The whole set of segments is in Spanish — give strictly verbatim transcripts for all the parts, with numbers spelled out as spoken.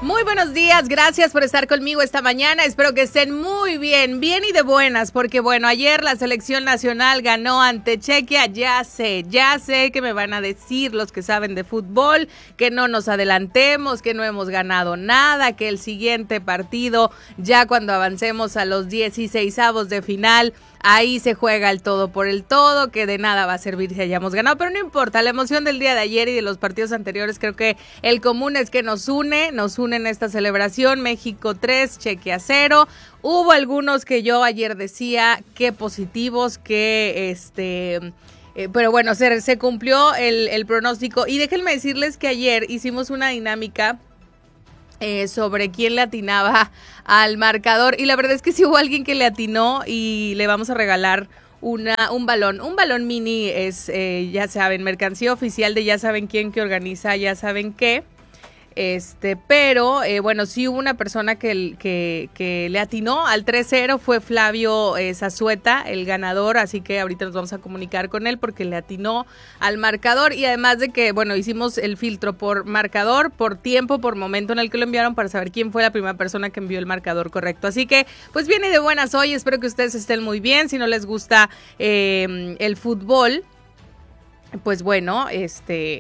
Muy buenos días, gracias por estar conmigo esta mañana, espero que estén muy bien, bien y de buenas, porque bueno, ayer la selección nacional ganó ante Chequia, ya sé, ya sé que me van a decir los que saben de fútbol, que no nos adelantemos, que no hemos ganado nada, que el siguiente partido, ya cuando avancemos a los dieciseisavos de final, ahí se juega el todo por el todo, que de nada va a servir si hayamos ganado, pero no importa, la emoción del día de ayer y de los partidos anteriores, creo que el común es que nos une, nos une en esta celebración, México tres, Chequia cero, hubo algunos que yo ayer decía que positivos, que este... Eh, pero bueno, se, se cumplió el, el pronóstico, y déjenme decirles que ayer hicimos una dinámica Eh, sobre quién le atinaba al marcador, y la verdad es que sí hubo alguien que le atinó y le vamos a regalar una un balón, un balón mini, es eh, ya saben, mercancía oficial de ya saben quién, que organiza ya saben qué. Este, pero eh, bueno, sí hubo una persona que, que, que le atinó al tres cero, fue Flavio eh, Zazueta, el ganador, así que ahorita nos vamos a comunicar con él porque le atinó al marcador, y además de que, bueno, hicimos el filtro por marcador, por tiempo, por momento en el que lo enviaron para saber quién fue la primera persona que envió el marcador correcto, así que pues viene de buenas hoy, espero que ustedes estén muy bien, si no les gusta eh, el fútbol, pues bueno, este...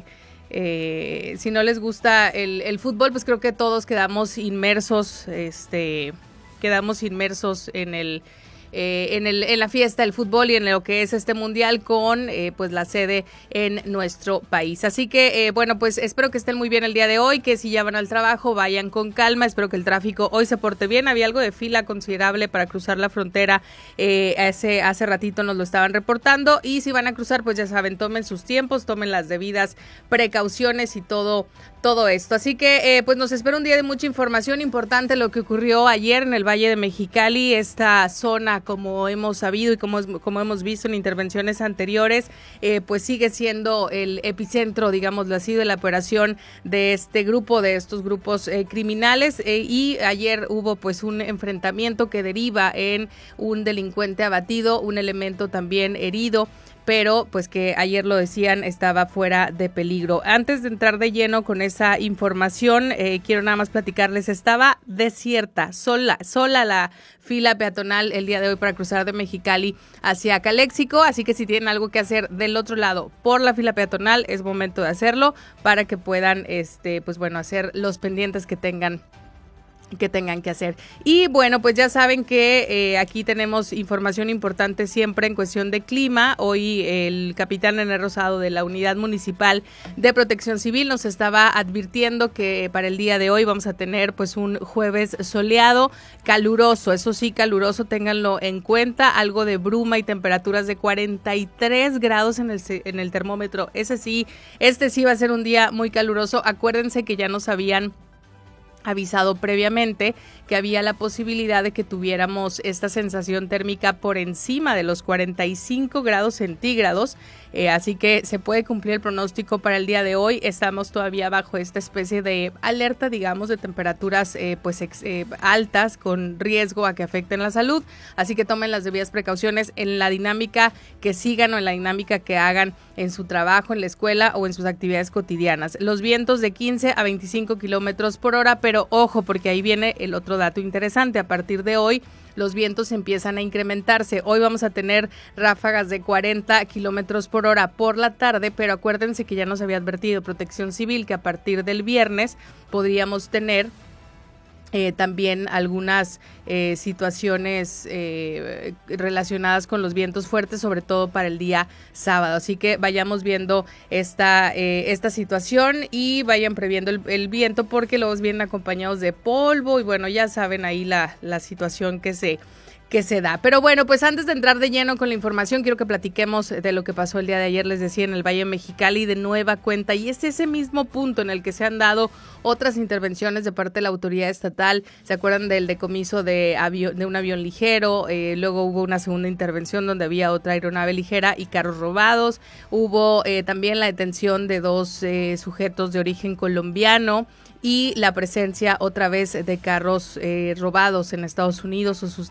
Eh, si no les gusta el, el fútbol, pues creo que todos quedamos inmersos, este, quedamos inmersos en el, eh, en el, en la fiesta del fútbol y en lo que es este mundial con, eh, pues la sede en nuestro país. Así que, eh, bueno, pues espero que estén muy bien el día de hoy, que si ya van al trabajo vayan con calma, espero que el tráfico hoy se porte bien. Había algo de fila considerable para cruzar la frontera, eh, hace, hace ratito nos lo estaban reportando, y si van a cruzar, pues ya saben, tomen sus tiempos, tomen las debidas precauciones y todo, todo esto. Así que, eh, pues nos espera un día de mucha información importante, lo que ocurrió ayer en el Valle de Mexicali, esta zona, como hemos sabido y como, como hemos visto en intervenciones anteriores, eh, pues sigue siendo el epicentro, digámoslo así, de la operación de este grupo, de estos grupos eh, criminales, eh, y ayer hubo pues un enfrentamiento que deriva en un delincuente abatido, un elemento también herido, pero pues que ayer lo decían, estaba fuera de peligro. Antes de entrar de lleno con esa información, eh, quiero nada más platicarles, estaba desierta, sola, sola la fila peatonal el día de hoy para cruzar de Mexicali hacia Caléxico, así que si tienen algo que hacer del otro lado por la fila peatonal, es momento de hacerlo para que puedan, este, pues bueno, hacer los pendientes que tengan que tengan que hacer. Y bueno, pues ya saben que eh, aquí tenemos información importante siempre en cuestión de clima. Hoy el capitán René Rosado de la Unidad Municipal de Protección Civil nos estaba advirtiendo que para el día de hoy vamos a tener pues un jueves soleado, caluroso, eso sí, caluroso, ténganlo en cuenta, algo de bruma y temperaturas de cuarenta y tres grados en el, en el termómetro. Ese sí, este sí va a ser un día muy caluroso. Acuérdense que ya nos habían avisado previamente que había la posibilidad de que tuviéramos esta sensación térmica por encima de los cuarenta y cinco grados centígrados, eh, así que se puede cumplir el pronóstico para el día de hoy. Estamos todavía bajo esta especie de alerta, digamos, de temperaturas eh, pues ex, eh, altas con riesgo a que afecten la salud, así que tomen las debidas precauciones en la dinámica que sigan o en la dinámica que hagan en su trabajo, en la escuela o en sus actividades cotidianas. Los vientos de quince a veinticinco kilómetros por hora, pero Pero ojo, porque ahí viene el otro dato interesante. A partir de hoy, los vientos empiezan a incrementarse. Hoy vamos a tener ráfagas de cuarenta kilómetros por hora por la tarde, pero acuérdense que ya nos había advertido Protección Civil que a partir del viernes podríamos tener Eh, también algunas eh, situaciones eh, relacionadas con los vientos fuertes, sobre todo para el día sábado. Así que vayamos viendo esta, eh, esta situación y vayan previendo el, el viento, porque luego vienen acompañados de polvo y bueno, ya saben ahí la, la situación que se... que se da. Pero bueno, pues antes de entrar de lleno con la información, quiero que platiquemos de lo que pasó el día de ayer, les decía, en el Valle de Mexicali de nueva cuenta, y es ese mismo punto en el que se han dado otras intervenciones de parte de la autoridad estatal. ¿Se acuerdan del decomiso de, avión, de un avión ligero? Eh, luego hubo una segunda intervención donde había otra aeronave ligera y carros robados. Hubo eh, también la detención de dos eh, sujetos de origen colombiano y la presencia otra vez de carros eh, robados en Estados Unidos o sustraídos en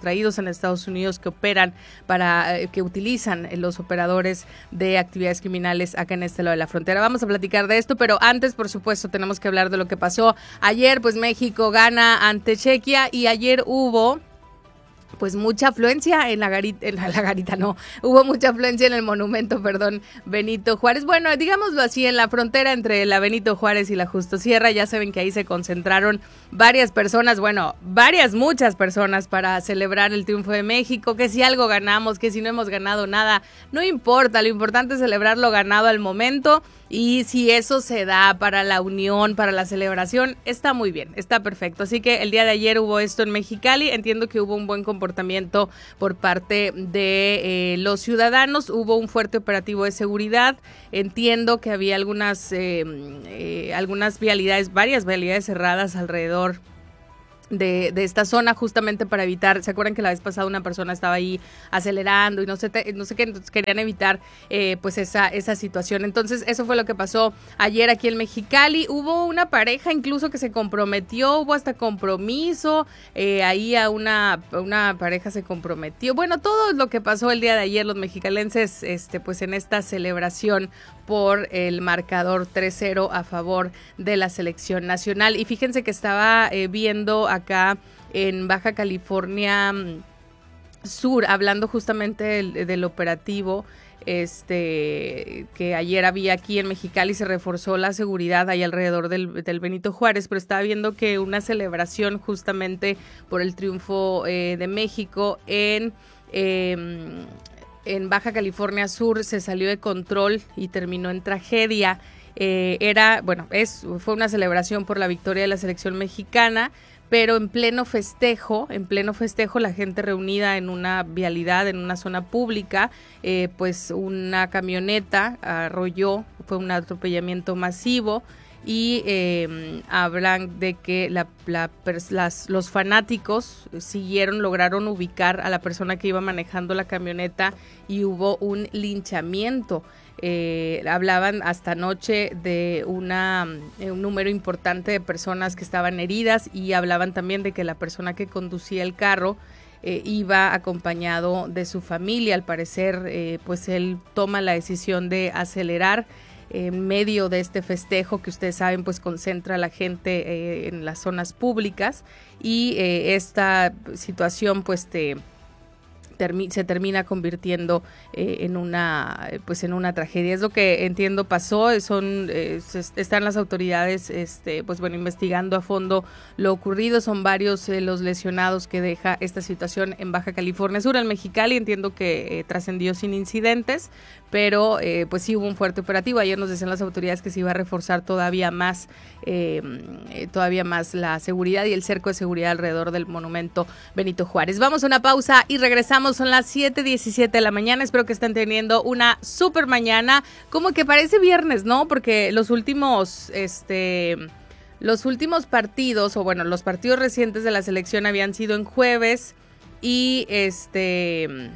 en Estados Unidos que operan para, eh, que utilizan los operadores de actividades criminales acá en este lado de la frontera. Vamos a platicar de esto, pero antes, por supuesto, tenemos que hablar de lo que pasó ayer. Pues México gana ante Chequia y ayer hubo pues mucha afluencia en la garita, en la, la garita no, hubo mucha afluencia en el monumento, perdón, Benito Juárez. Bueno, digámoslo así, en la frontera entre la Benito Juárez y la Justo Sierra, ya saben que ahí se concentraron varias personas, bueno, varias, muchas personas para celebrar el triunfo de México, que si algo ganamos, que si no hemos ganado nada, no importa, lo importante es celebrar lo ganado al momento. Y si eso se da para la unión, para la celebración, está muy bien, está perfecto. Así que el día de ayer hubo esto en Mexicali. Entiendo que hubo un buen comportamiento por parte de eh, los ciudadanos. Hubo un fuerte operativo de seguridad. Entiendo que había algunas, eh, eh, algunas vialidades, varias vialidades cerradas alrededor De, de esta zona, justamente para evitar, ¿se acuerdan que la vez pasada una persona estaba ahí acelerando y no sé, te, no sé qué, entonces querían evitar eh, pues esa, esa situación? Entonces eso fue lo que pasó ayer aquí en Mexicali. Hubo una pareja incluso que se comprometió, hubo hasta compromiso, eh, ahí a una, una pareja se comprometió. Bueno, todo lo que pasó el día de ayer, los mexicalenses, este, pues en esta celebración por el marcador tres cero a favor de la selección nacional. Y fíjense que estaba eh, viendo acá en Baja California Sur, hablando justamente del, del operativo este que ayer había aquí en Mexicali. Se reforzó la seguridad ahí alrededor del, del Benito Juárez, pero estaba viendo que una celebración justamente por el triunfo eh, de México en... Eh, en Baja California Sur se salió de control y terminó en tragedia. Eh, era, bueno, es, fue una celebración por la victoria de la selección mexicana, pero en pleno festejo, en pleno festejo, la gente reunida en una vialidad, en una zona pública, eh, pues una camioneta arrolló, fue un atropellamiento masivo. Y eh, hablan de que la, la, las, los fanáticos siguieron, lograron ubicar a la persona que iba manejando la camioneta y hubo un linchamiento. Eh, hablaban hasta anoche de una, un número importante de personas que estaban heridas y hablaban también de que la persona que conducía el carro eh, iba acompañado de su familia. Al parecer, eh, pues él toma la decisión de acelerar en medio de este festejo que ustedes saben pues concentra a la gente eh, en las zonas públicas y eh, esta situación pues te Termi- se termina convirtiendo eh, en una pues en una tragedia. Es lo que entiendo pasó. Son eh, se, están las autoridades este pues bueno investigando a fondo lo ocurrido. Son varios eh, los lesionados que deja esta situación en Baja California Sur. En Mexicali entiendo que eh, trascendió sin incidentes, pero eh, pues sí hubo un fuerte operativo. Ayer nos decían las autoridades que se iba a reforzar todavía más eh, eh, todavía más la seguridad y el cerco de seguridad alrededor del monumento Benito Juárez. Vamos a una pausa y regresamos. Son las siete diecisiete de la mañana. Espero que estén teniendo una súper mañana. Como que parece viernes, ¿no? Porque los últimos, este, los últimos partidos, o bueno, los partidos recientes de la selección habían sido en jueves y este...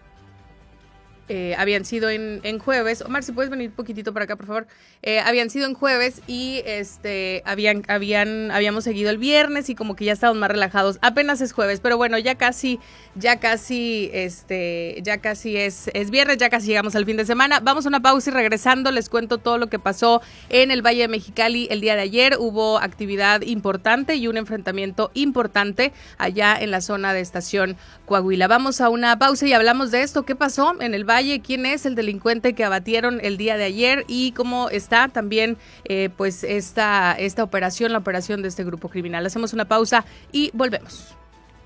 Eh, habían sido en, en jueves. Omar, si puedes venir un poquitito para acá, por favor. Eh, habían sido en jueves y este habían, habían, habíamos seguido el viernes y como que ya estábamos más relajados. Apenas es jueves, pero bueno, ya casi, ya casi, este, ya casi es, es viernes, ya casi llegamos al fin de semana. Vamos a una pausa y regresando les cuento todo lo que pasó en el Valle de Mexicali el día de ayer. Hubo actividad importante y un enfrentamiento importante allá en la zona de Estación Coahuila. Vamos a una pausa y hablamos de esto. ¿Qué pasó en el Valle? ¿Quién es el delincuente que abatieron el día de ayer? Y cómo está también eh, pues esta, esta operación, la operación de este grupo criminal. Hacemos una pausa y volvemos.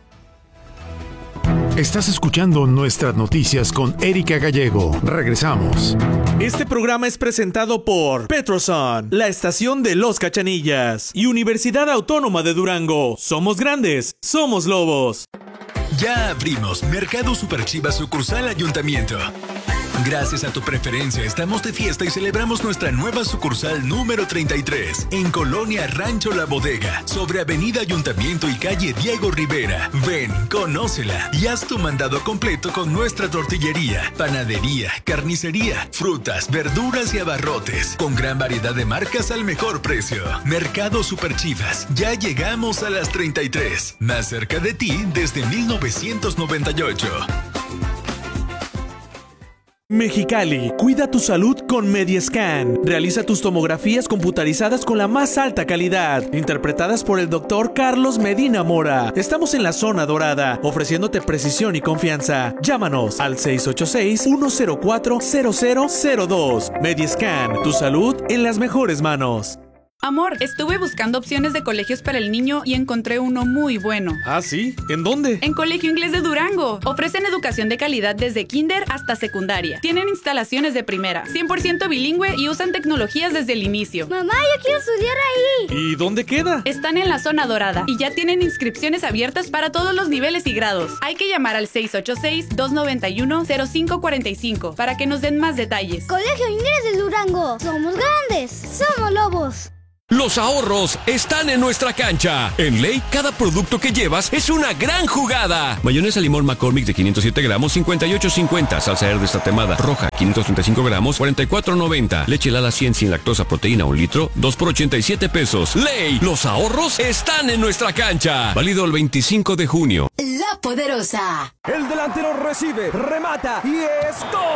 Estás escuchando Nuestras Noticias con Erika Gallego. Regresamos. Este programa es presentado por Petroson, la estación de Los Cachanillas y Universidad Autónoma de Durango. Somos grandes, somos lobos. Ya abrimos Mercado Super Chivas sucursal Ayuntamiento. Gracias a tu preferencia estamos de fiesta y celebramos nuestra nueva sucursal número treinta y tres en Colonia Rancho La Bodega, sobre Avenida Ayuntamiento y calle Diego Rivera. Ven, conócela y haz tu mandado completo con nuestra tortillería, panadería, carnicería, frutas, verduras y abarrotes, con gran variedad de marcas al mejor precio. Mercado Super Chivas, ya llegamos a las treinta y tres, más cerca de ti desde mil novecientos noventa y ocho. Mexicali, cuida tu salud con Mediascan. Realiza tus tomografías computarizadas con la más alta calidad, interpretadas por el doctor Carlos Medina Mora. Estamos en la zona dorada, ofreciéndote precisión y confianza. Llámanos al seis ocho seis, uno cero cuatro, cero cero cero dos. Mediascan, tu salud en las mejores manos. Amor, estuve buscando opciones de colegios para el niño y encontré uno muy bueno. ¿Ah, sí? ¿En dónde? En Colegio Inglés de Durango. Ofrecen educación de calidad desde kinder hasta secundaria. Tienen instalaciones de primera, cien por ciento bilingüe y usan tecnologías desde el inicio. Mamá, yo quiero estudiar ahí. ¿Y dónde queda? Están en la zona dorada y ya tienen inscripciones abiertas para todos los niveles y grados. Hay que llamar al seis ocho seis, dos nueve uno, cero cinco cuatro cinco para que nos den más detalles. Colegio Inglés de Durango. Somos grandes. Somos lobos. Los ahorros están en nuestra cancha. En Ley, cada producto que llevas es una gran jugada. Mayonesa limón McCormick de quinientos siete gramos, cincuenta y ocho cincuenta. Salsa verde tatemada roja, quinientos treinta y cinco gramos, cuarenta y cuatro noventa. Leche helada cien sin lactosa proteína un litro, dos por ochenta y siete pesos. Ley, los ahorros están en nuestra cancha. Válido el veinticinco de junio. La Poderosa. El delantero recibe, remata y es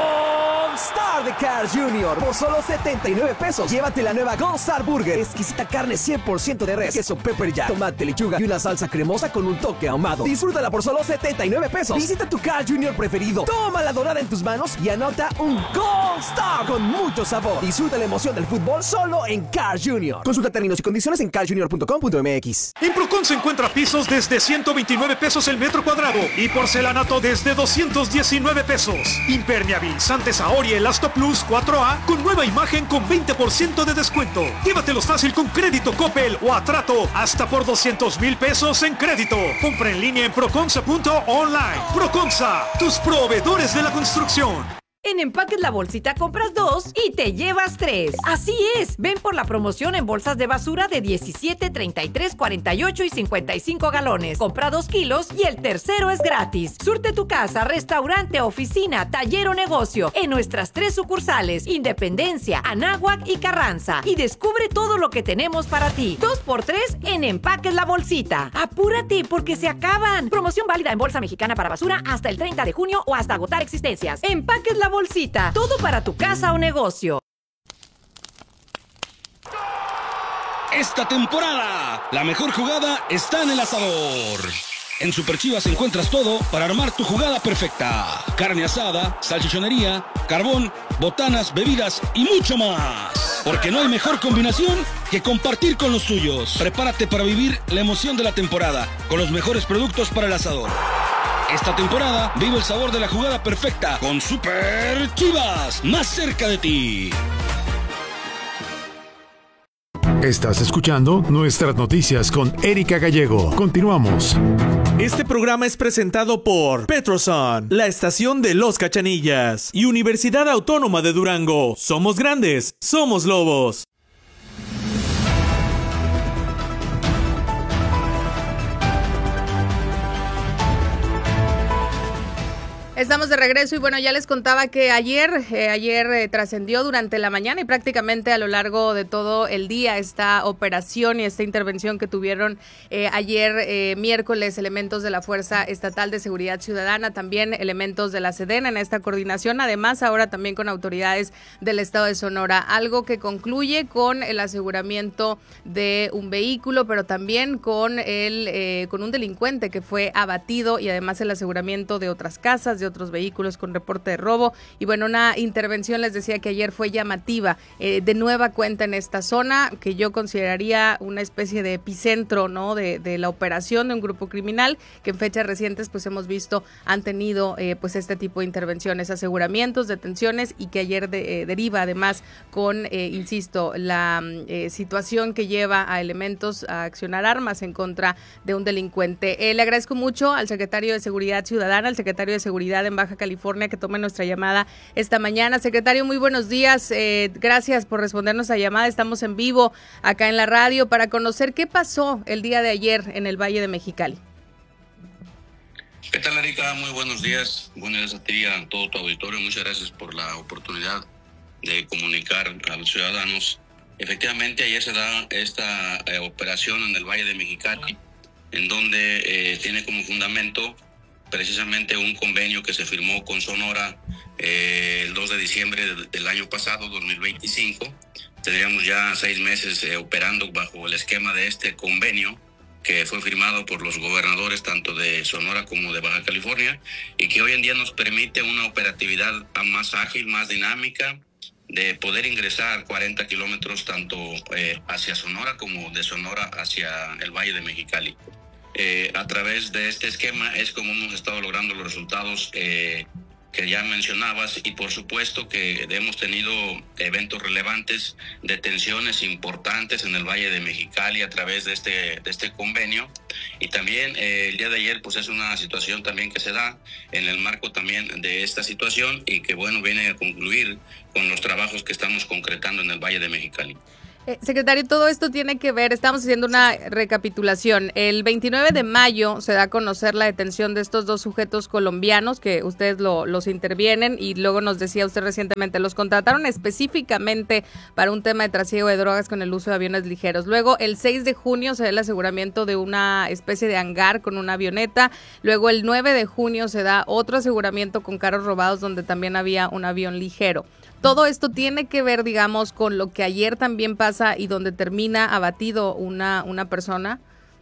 Gold Star de Carl junior Por solo setenta y nueve pesos, llévate la nueva Gold Star Burger. Exquisita carne cien por ciento de res, queso pepper jack, tomate, lechuga y una salsa cremosa con un toque ahumado. Disfrútala por solo setenta y nueve pesos. Visita tu Carl junior preferido, toma la dorada en tus manos y anota un Gold Star con mucho sabor. Disfruta la emoción del fútbol solo en Carl junior Consulta términos y condiciones en carl junior punto com punto m x. En Procon se encuentra pisos desde ciento veintinueve pesos el metro cuadrado y porcelanato desde doscientos diecinueve pesos. Impermeabilizantes Ahora y Elasto Plus cuatro A con nueva imagen con veinte por ciento de descuento. Llévatelos fácil con crédito Coppel o a trato hasta por doscientos mil pesos en crédito. Compra en línea en proconsa punto online. Proconsa, tus proveedores de la construcción. En Empaques La Bolsita compras dos y te llevas tres. Así es, ven por la promoción en bolsas de basura de diecisiete, treinta y tres, cuarenta y ocho y cincuenta y cinco galones. Compra dos kilos y el tercero es gratis. Surte tu casa, restaurante, oficina, taller o negocio en nuestras tres sucursales, Independencia, Anáhuac y Carranza. Y descubre todo lo que tenemos para ti. Dos por tres en Empaques La Bolsita. Apúrate porque se acaban. Promoción válida en bolsa mexicana para basura hasta el treinta de junio o hasta agotar existencias. Empaques La Bolsita, todo para tu casa o negocio. Esta temporada, la mejor jugada está en el asador. En Super Chivas encuentras todo para armar tu jugada perfecta. Carne asada, salchichonería, carbón, botanas, bebidas y mucho más. Porque no hay mejor combinación que compartir con los tuyos. Prepárate para vivir la emoción de la temporada con los mejores productos para el asador. Esta temporada vive el sabor de la jugada perfecta con Super Chivas, más cerca de ti. Estás escuchando Nuestras Noticias con Erika Gallego. Continuamos. Este programa es presentado por Petroson, la estación de los Cachanillas, y Universidad Autónoma de Durango. Somos grandes, somos lobos. Estamos de regreso y bueno, ya les contaba que ayer, eh, ayer eh, trascendió durante la mañana y prácticamente a lo largo de todo el día esta operación y esta intervención que tuvieron eh, ayer eh, miércoles elementos de la Fuerza Estatal de Seguridad Ciudadana, también elementos de la Sedena en esta coordinación, además ahora también con autoridades del estado de Sonora, algo que concluye con el aseguramiento de un vehículo, pero también con, el, eh, con un delincuente que fue abatido y además el aseguramiento de otras casas, de otros vehículos con reporte de robo. Y bueno, una intervención, les decía que ayer fue llamativa, eh, de nueva cuenta en esta zona, que yo consideraría una especie de epicentro, ¿no? De, de la operación de un grupo criminal, que en fechas recientes pues hemos visto han tenido eh, pues este tipo de intervenciones, aseguramientos, detenciones, y que ayer de, eh, deriva además con, eh, insisto, la eh, situación que lleva a elementos a accionar armas en contra de un delincuente. Eh, le agradezco mucho al secretario de Seguridad Ciudadana, al secretario de Seguridad seguridad en Baja California, que tome nuestra llamada esta mañana. Secretario, muy buenos días. Eh, gracias por respondernos a llamada. Estamos en vivo acá en la radio para conocer qué pasó el día de ayer en el Valle de Mexicali. ¿Qué tal, Erika? Muy buenos días. Buenos días a ti y a todo tu auditorio. Muchas gracias por la oportunidad de comunicar a los ciudadanos. Efectivamente, ayer se da esta eh, operación en el Valle de Mexicali, en donde eh, tiene como fundamento precisamente un convenio que se firmó con Sonora eh, el dos de diciembre del, del año pasado, dos mil veinticinco. Tendríamos ya seis meses eh, operando bajo el esquema de este convenio, que fue firmado por los gobernadores tanto de Sonora como de Baja California, y que hoy en día nos permite una operatividad más ágil, más dinámica, de poder ingresar cuarenta kilómetros tanto eh, hacia Sonora como de Sonora hacia el Valle de Mexicali. Eh, a través de este esquema es como hemos estado logrando los resultados eh, que ya mencionabas, y por supuesto que hemos tenido eventos relevantes, detenciones importantes en el Valle de Mexicali a través de este, de este convenio, y también eh, el día de ayer pues es una situación también que se da en el marco también de esta situación, y que bueno, viene a concluir con los trabajos que estamos concretando en el Valle de Mexicali. Eh, secretario, todo esto tiene que ver, estamos haciendo una recapitulación. El veintinueve de mayo se da a conocer la detención de estos dos sujetos colombianos que ustedes lo, los intervienen, y luego nos decía usted recientemente, los contrataron específicamente para un tema de trasiego de drogas con el uso de aviones ligeros. Luego el seis de junio se da el aseguramiento de una especie de hangar con una avioneta. Luego el nueve de junio se da otro aseguramiento con carros robados donde también había un avión ligero. Todo esto tiene que ver, digamos, con lo que ayer también pasa y donde termina abatido una, una persona.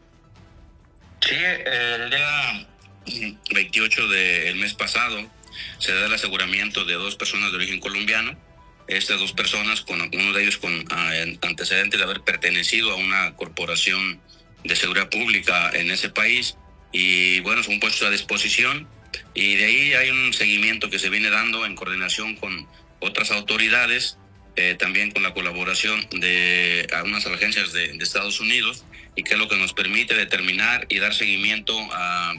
Sí, el día veintiocho del mes pasado se da el aseguramiento de dos personas de origen colombiano. Estas dos personas, con uno de ellos con uh, antecedentes de haber pertenecido a una corporación de seguridad pública en ese país, y bueno, son puestos a disposición, y de ahí hay un seguimiento que se viene dando en coordinación con otras autoridades, eh, también con la colaboración de algunas agencias de, de Estados Unidos, y que es lo que nos permite determinar y dar seguimiento a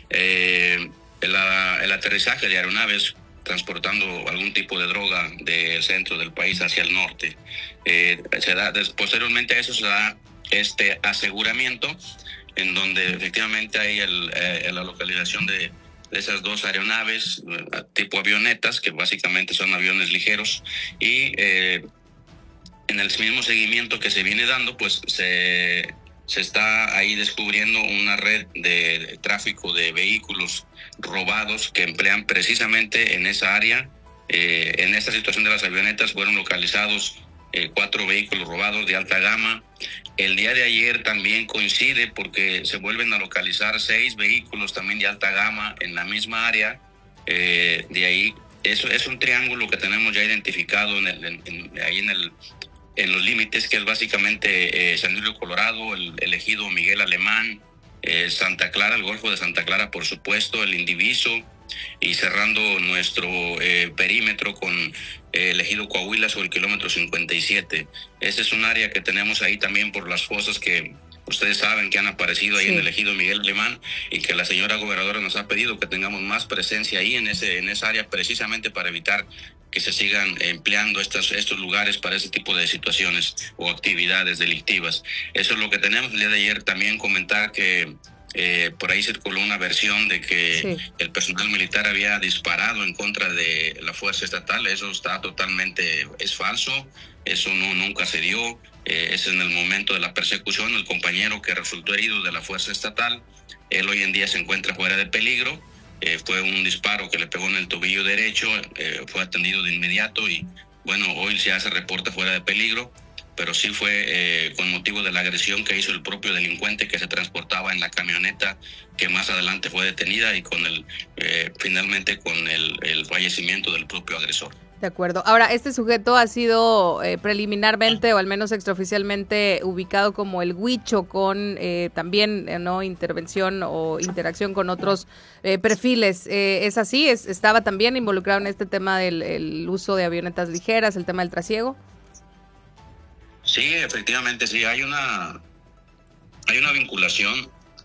eh, el, el aterrizaje de aeronaves transportando algún tipo de droga del centro del país hacia el norte. Eh, se da, posteriormente a eso se da este aseguramiento, en donde efectivamente hay el, eh, la localización de de esas dos aeronaves tipo avionetas, que básicamente son aviones ligeros, y eh, en el mismo seguimiento que se viene dando, pues se, se está ahí descubriendo una red de tráfico de vehículos robados que emplean precisamente en esa área. Eh, en esta situación de las avionetas fueron localizados eh, cuatro vehículos robados de alta gama. El día de ayer también coincide porque se vuelven a localizar seis vehículos también de alta gama en la misma área. Eh, de ahí, eso es un triángulo que tenemos ya identificado en el, en, en, ahí en, el, en los límites, que es básicamente eh, San Luis Colorado, el, el ejido Miguel Alemán, eh, Santa Clara, el Golfo de Santa Clara, por supuesto, el Indiviso, y cerrando nuestro eh, perímetro con eh, el ejido Coahuila sobre el kilómetro cincuenta y siete. Ese es un área que tenemos ahí también por las fosas que ustedes saben que han aparecido ahí, sí, en el ejido Miguel Alemán, y que la señora gobernadora nos ha pedido que tengamos más presencia ahí en ese en esa área, precisamente para evitar que se sigan empleando estos, estos lugares para ese tipo de situaciones o actividades delictivas. Eso es lo que tenemos. El día de ayer también comentar que Eh, por ahí circuló una versión de que sí, el personal militar había disparado en contra de la fuerza estatal. Eso está totalmente, es falso, eso no nunca se dio. Eh, es en el momento de la persecución, el compañero que resultó herido de la fuerza estatal, él hoy en día se encuentra fuera de peligro. Eh, fue un disparo que le pegó en el tobillo derecho, eh, fue atendido de inmediato, y bueno, hoy ya se reporta fuera de peligro, pero sí fue eh, con motivo de la agresión que hizo el propio delincuente que se transportaba en la camioneta, que más adelante fue detenida, y con el eh, finalmente con el, el fallecimiento del propio agresor. De acuerdo. Ahora, este sujeto ha sido eh, preliminarmente o al menos extraoficialmente ubicado como el Huicho, con eh, también eh, no intervención o interacción con otros eh, perfiles. Eh, ¿Es así? ¿Es, ¿Estaba también involucrado en este tema del el uso de avionetas ligeras, el tema del trasiego? Sí, efectivamente, sí. Hay una, hay una vinculación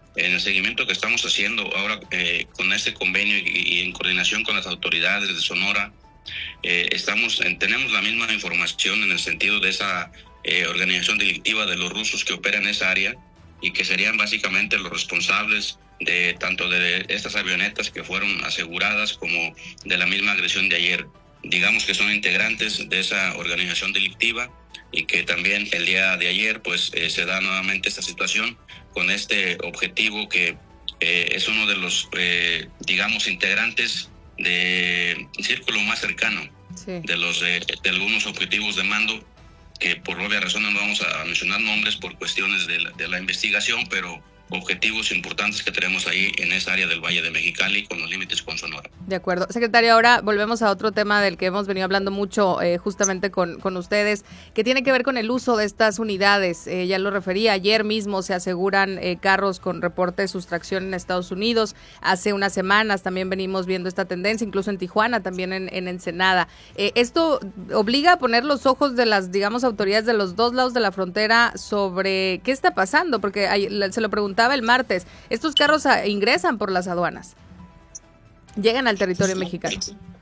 en el seguimiento que estamos haciendo ahora eh, con este convenio y, y en coordinación con las autoridades de Sonora, eh, estamos en, tenemos la misma información en el sentido de esa eh, organización delictiva de los rusos que operan en esa área y que serían básicamente los responsables de tanto de estas avionetas que fueron aseguradas como de la misma agresión de ayer. Digamos que son integrantes de esa organización delictiva y que también el día de ayer pues eh, se da nuevamente esta situación con este objetivo que eh, es uno de los, eh, digamos, integrantes del círculo más cercano sí. de los eh, de algunos objetivos de mando, que por obvias razones no vamos a mencionar nombres por cuestiones de la, de la investigación, pero objetivos importantes que tenemos ahí en esa área del Valle de Mexicali con los límites con Sonora. De acuerdo. Secretario, ahora volvemos a otro tema del que hemos venido hablando mucho eh, justamente con, con ustedes, que tiene que ver con el uso de estas unidades. Eh, ya lo refería, ayer mismo se aseguran eh, carros con reporte de sustracción en Estados Unidos. Hace unas semanas también venimos viendo esta tendencia, incluso en Tijuana, también en, en Ensenada. Eh, esto obliga a poner los ojos de las, digamos, autoridades de los dos lados de la frontera sobre qué está pasando, porque hay, se lo preguntaba el martes, estos carros a, ingresan por las aduanas, llegan al territorio mexicano.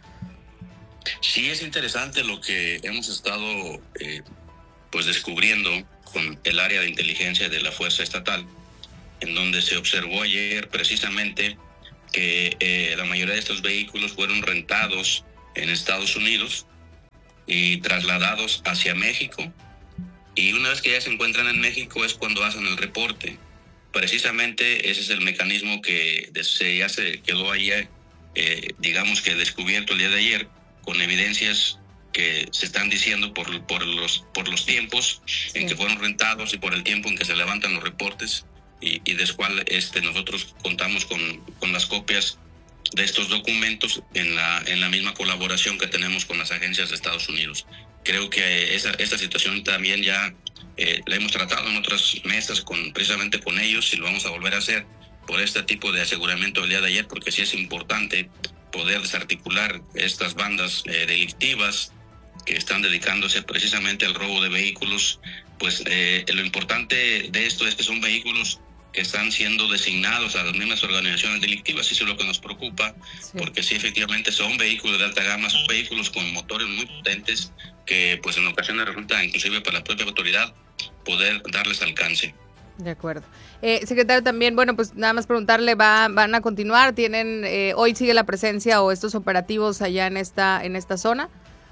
Sí, es interesante lo que hemos estado eh, pues descubriendo con el área de inteligencia de la Fuerza Estatal, en donde se observó ayer precisamente que eh, la mayoría de estos vehículos fueron rentados en Estados Unidos y trasladados hacia México, y una vez que ya se encuentran en México es cuando hacen el reporte. Precisamente ese es el mecanismo que ya se quedó ahí, eh, digamos que descubierto el día de ayer, con evidencias que se están diciendo por, por, los, por los tiempos sí. en que fueron rentados y por el tiempo en que se levantan los reportes, y, y después este, nosotros contamos con, con las copias de estos documentos en la, en la misma colaboración que tenemos con las agencias de Estados Unidos. Creo que esa, esta situación también ya Eh, la hemos tratado en otras mesas con, precisamente con ellos, y lo vamos a volver a hacer por este tipo de aseguramiento del día de ayer, porque sí es importante poder desarticular estas bandas eh, delictivas que están dedicándose precisamente al robo de vehículos. Pues eh, lo importante de esto es que son vehículos que están siendo designados a las mismas organizaciones delictivas, y eso es lo que nos preocupa, sí. porque sí, efectivamente son vehículos de alta gama, son vehículos con motores muy potentes que pues en ocasiones resulta inclusive para la propia autoridad poder darles alcance. De acuerdo. Eh, secretario, también, bueno, pues nada más preguntarle, ¿va, van a continuar? ¿Tienen, eh, hoy sigue la presencia o estos operativos allá en esta, en esta zona?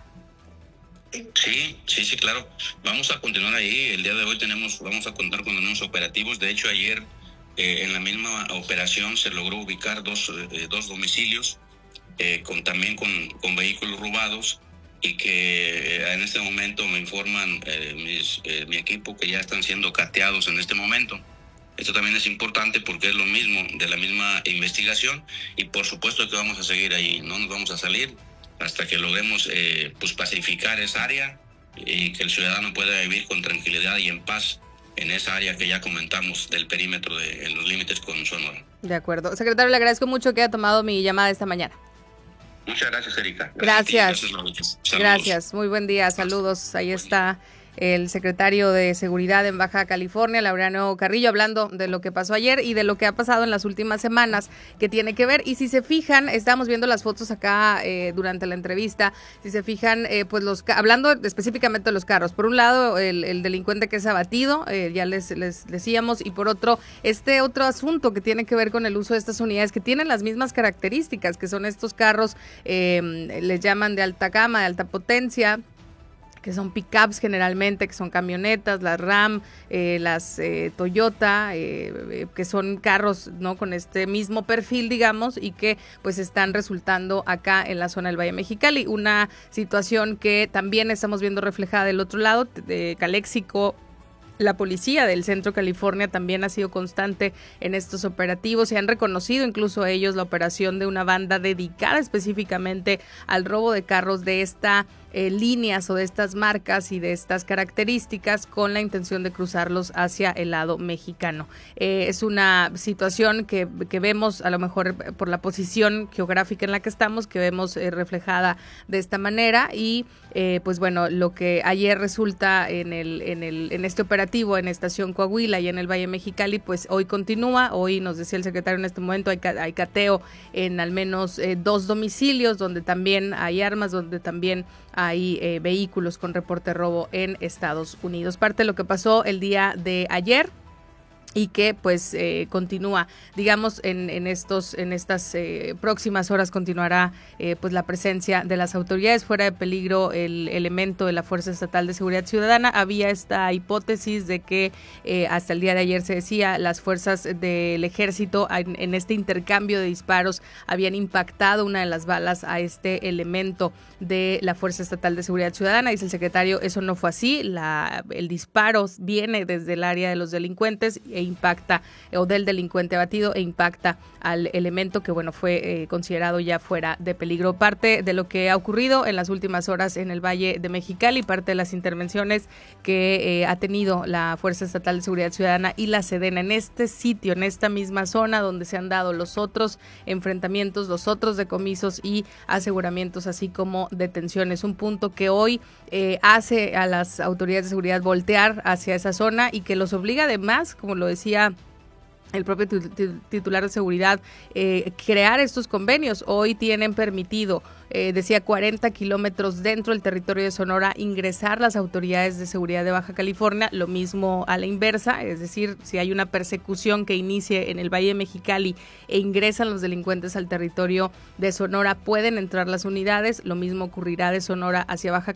Sí, sí, sí, claro. Vamos a continuar ahí. El día de hoy tenemos, vamos a contar con unos operativos. De hecho, ayer eh, en la misma operación se logró ubicar dos, eh, dos domicilios eh, con también con, con vehículos robados, y que eh, en este momento me informan eh, mis, eh, mi equipo que ya están siendo cateados en este momento. Esto también es importante porque es lo mismo, de la misma investigación, y por supuesto que vamos a seguir ahí, no nos vamos a salir hasta que logremos eh, pues pacificar esa área y que el ciudadano pueda vivir con tranquilidad y en paz en esa área que ya comentamos del perímetro de en los límites con Sonora. De acuerdo. Secretario, le agradezco mucho que haya tomado mi llamada esta mañana. Muchas gracias, Erika. Gracias. Gracias. Gracias. Gracias. Muy buen día. Saludos. Ahí está el secretario de Seguridad en Baja California, Laureano Carrillo, hablando de lo que pasó ayer y de lo que ha pasado en las últimas semanas que tiene que ver. Y si se fijan, estábamos viendo las fotos acá eh, durante la entrevista, si se fijan, eh, pues los hablando específicamente de los carros. Por un lado, el, el delincuente que es abatido, eh, ya les, les decíamos, y por otro, este otro asunto que tiene que ver con el uso de estas unidades que tienen las mismas características, que son estos carros, eh, les llaman de alta gama, de alta potencia, que son pickups generalmente, que son camionetas, las Ram, eh, las eh, Toyota, eh, que son carros, ¿no?, con este mismo perfil, digamos, y que pues están resultando acá en la zona del Valle Mexicali. Una situación que también estamos viendo reflejada del otro lado, de Calexico. La policía del Centro California también ha sido constante en estos operativos. Se han reconocido incluso ellos la operación de una banda dedicada específicamente al robo de carros de esta eh, líneas o de estas marcas y de estas características con la intención de cruzarlos hacia el lado mexicano. Eh, es una situación que, que vemos a lo mejor por la posición geográfica en la que estamos, que vemos eh, reflejada de esta manera y eh, pues bueno, lo que ayer resulta en el, en el, en este operativo en Estación Coahuila y en el Valle Mexicali, pues hoy continúa. Hoy nos decía el secretario en este momento hay, hay cateo en al menos eh, dos domicilios donde también hay armas, donde también hay eh, vehículos con reporte de robo en Estados Unidos. Parte de lo que pasó el día de ayer y que pues eh, continúa, digamos, en, en estos en estas eh, próximas horas continuará eh, pues la presencia de las autoridades. Fuera de peligro el elemento de la Fuerza Estatal de Seguridad Ciudadana. Había esta hipótesis de que eh, hasta el día de ayer se decía las fuerzas del ejército en, en este intercambio de disparos habían impactado una de las balas a este elemento de la Fuerza Estatal de Seguridad Ciudadana. Dice el secretario, eso no fue así, la, el disparo viene desde el área de los delincuentes e impacta, o del delincuente abatido, e impacta al elemento que, bueno, fue eh, considerado ya fuera de peligro. Parte de lo que ha ocurrido en las últimas horas en el Valle de Mexicali, parte de las intervenciones que eh, ha tenido la Fuerza Estatal de Seguridad Ciudadana y la Sedena en este sitio, en esta misma zona donde se han dado los otros enfrentamientos, los otros decomisos y aseguramientos, así como detenciones. Un punto que hoy eh, hace a las autoridades de seguridad voltear hacia esa zona y que los obliga además, como lo decía el propio titular de seguridad, eh, crear estos convenios. Hoy tienen permitido, eh, decía, cuarenta kilómetros dentro del territorio de Sonora ingresar las autoridades de seguridad de Baja California, lo mismo a la inversa, es decir, si hay una persecución que inicie en el Valle de Mexicali e ingresan los delincuentes al territorio de Sonora, pueden entrar las unidades, lo mismo ocurrirá de Sonora hacia Baja